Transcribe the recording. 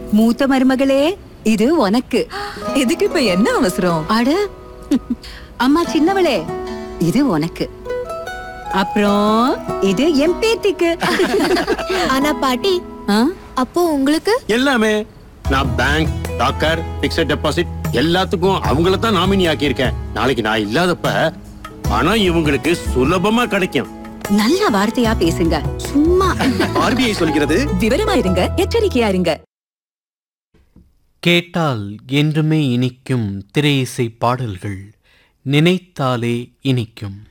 மூத்த மருமகளே, இது உனக்கு. இதுக்கு இப்ப என்ன அவசரம்? அட அம்மா சின்னவளே, இது உனக்கு. அப்புறம் இது என் பேத்திக்கு. ஆனா பாட்டி, அப்போ உங்களுக்கு எல்லாமே நான் பேங்க், டாக்கர், பிக்ஸட் டெபாசிட் எல்லாத்துக்கும் அவங்கள தான் நாமினி ஆக்கியிருக்கேன். நாளைக்கு நான் இல்லாதப்ப பணம் இவங்களுக்கு சுலபமா கிடைக்கும். நல்ல வார்த்தையா பேசுங்க. சும்மா ஆர்பிஐ சொல்கிறது விவரமா இருங்க, எச்சரிக்கையா இருங்க. கேட்டால் என்றுமே இனிக்கும் திரை இசை பாடல்கள், நினைத்தாலே இனிக்கும்.